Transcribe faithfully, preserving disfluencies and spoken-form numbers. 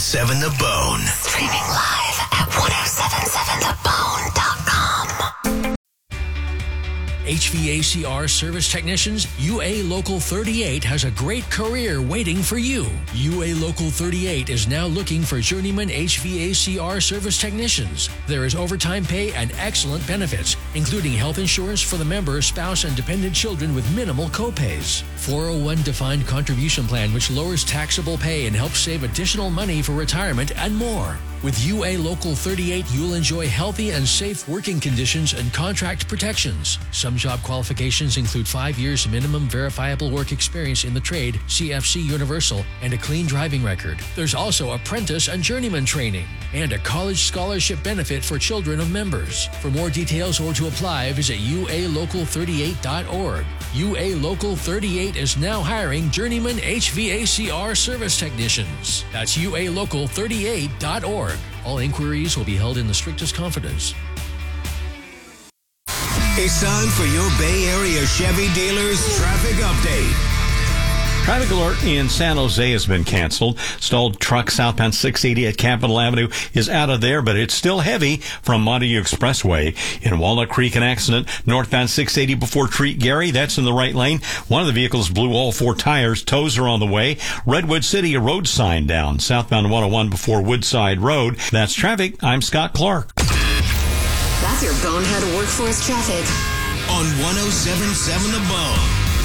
seven The Bone. Streaming live at ten seventy-seven the bone dot com. H V A C R service technicians, U A Local thirty-eight has a great career waiting for you. U A Local thirty-eight is now looking for journeyman H V A C R service technicians. There is overtime pay and excellent benefits, including health insurance for the member, spouse, and dependent children with minimal copays. four oh one defined contribution plan, which lowers taxable pay and helps save additional money for retirement and more. With U A Local thirty-eight, you'll enjoy healthy and safe working conditions and contract protections. Some job qualifications include five years minimum verifiable work experience in the trade, C F C Universal, and a clean driving record. There's also apprentice and journeyman training, and a college scholarship benefit for children of members. For more details or to apply, visit U A local thirty-eight dot org. U A Local thirty-eight is now hiring journeyman H V A C R service technicians. That's U A local thirty-eight dot org. All inquiries will be held in the strictest confidence. It's time for your Bay Area Chevy dealers traffic update. Traffic alert in San Jose has been canceled. Stalled truck southbound six eighty at Capitol Avenue is out of there, but it's still heavy from Montague Expressway. In Walnut Creek, an accident northbound six eighty before Treat Gary. That's in the right lane. One of the vehicles blew all four tires. Tows are on the way. Redwood City, a road sign down. Southbound one oh one before Woodside Road. That's traffic. I'm Scott Clark. That's your Bonehead Workforce traffic On ten seventy-seven The Bone.